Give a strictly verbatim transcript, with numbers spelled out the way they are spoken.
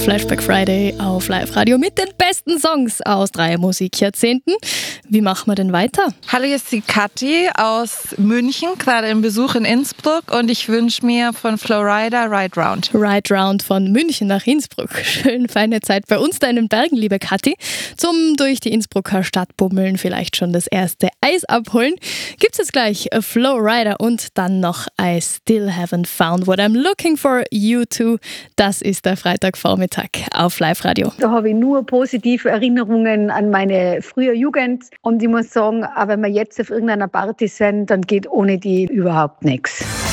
Flashback Friday auf Live-Radio mit den besten Songs aus drei Musikjahrzehnten. Wie machen wir denn weiter? Hallo, hier ist die Kathi aus München, gerade im Besuch in Innsbruck und ich wünsche mir von Flowrider Ride Round. Ride Round von München nach Innsbruck. Schön feine Zeit bei uns da in den Bergen, liebe Kathi. Zum durch die Innsbrucker Stadt bummeln, vielleicht schon das erste Eis abholen. Gibt's jetzt gleich Flowrider und dann noch I Still Haven't Found What I'm Looking For You To. Das ist der Freitagvormittag auf Live-Radio. Da habe ich nur positive Erinnerungen an meine frühe Jugend. Und ich muss sagen, auch wenn wir jetzt auf irgendeiner Party sind, dann geht ohne die überhaupt nichts.